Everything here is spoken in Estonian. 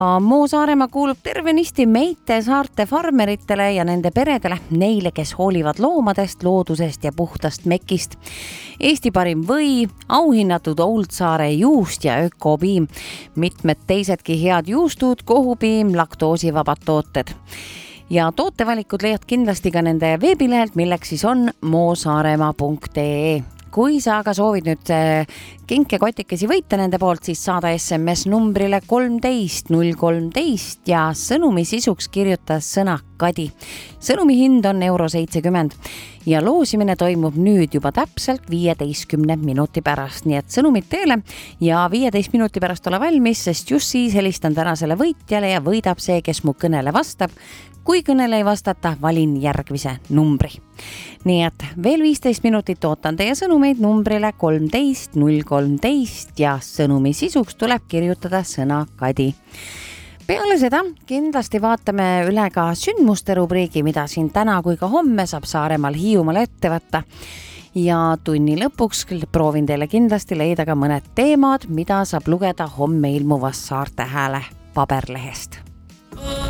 Moo Saaremaa kuulub tervenisti Meite saarte farmeritele ja nende peredele, neile, kes hoolivad loomadest, loodusest ja puhtast mekist. Eesti parim või, auhinnatud Oldsaare juust ja ökopiim, mitmed teisedki head juustud, kohupiim, laktoosivabad tooted. Ja tootevalikud leiad kindlasti ka nende veebilehelt, milleks siis on moosaaremaa.ee. Kui sa aga soovid nüüd kinkekotikesi võita nende poolt, siis saada SMS numbrile 13013 ja sõnumi sisuks kirjutas sõna Kadi. Sõnumi hind on €70 ja loosimine toimub nüüd juba täpselt 15 minuti pärast. Nii et sõnumid teele ja 15 minuti pärast ole valmis, sest just siis helistan tänasele võitjale ja võidab see, kes mu kõnele vastab. Kui kõnele ei vastata, valin järgmise numbri. Nii et veel 15 minutit ootan teie sõnumeid numbrile 13013 ja sõnumi sisuks tuleb kirjutada sõna Kadi. Peale seda kindlasti vaatame üle ka sündmuste rubriigi, mida siin täna kui ka homme saab Saaremaal Hiiumaal ette võtta. Ja tunni lõpuks proovin teile kindlasti leida ka mõned teemad, mida saab lugeda homme ilmuvast Saarte Hääle paberlehest.